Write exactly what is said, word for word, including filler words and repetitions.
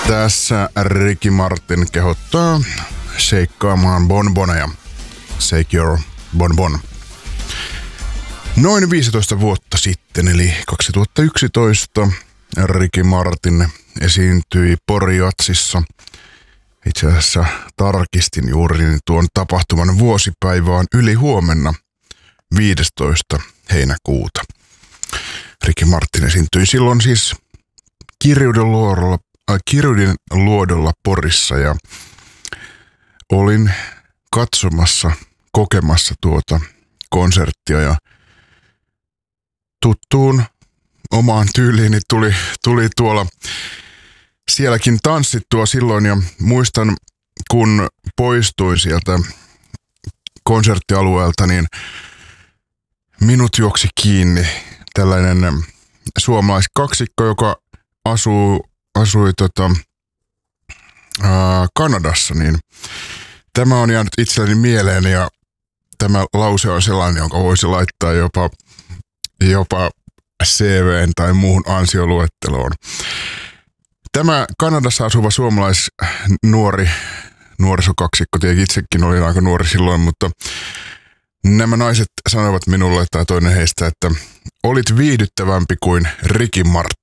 Tässä Ricky Martin kehottaa sheikkaamaan bonboneja. Shake your bonbon. Noin viisitoista vuotta sitten, eli kaksituhattayksitoista, Ricky Martin esiintyi Pori-Jazzissa. Itse asiassa tarkistin juuri, niin tuon tapahtuman vuosipäivä on yli huomenna viidestoista heinäkuuta. Ricky Martin esiintyi silloin siis Kirjuden luodolla, äh, Kirjuden luodolla Porissa ja olin katsomassa, kokemassa tuota konserttia ja tuttuun omaan tyyliini tuli, tuli tuolla sielläkin tanssittua silloin ja muistan, kun poistuin sieltä konserttialueelta, niin minut juoksi kiinni tällainen suomalaiskaksikko, joka asuu, asui tota, ää, Kanadassa, niin tämä on jäänyt itselleni mieleen ja tämä lause on sellainen, jonka voisi laittaa jopa, jopa C V:n tai muuhun ansioluetteloon. Tämä Kanadassa asuva suomalaisnuori nuorisokaksikko, tietenkin itsekin olin aika nuori silloin, mutta nämä naiset sanoivat minulle, tai toinen heistä, että olit viihdyttävämpi kuin Ricky Martin.